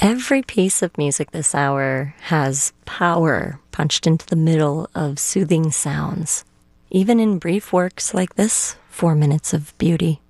Every piece of music this hour has power punched into the middle of soothing sounds, even in brief works like this, 4 Minutes of Beauty.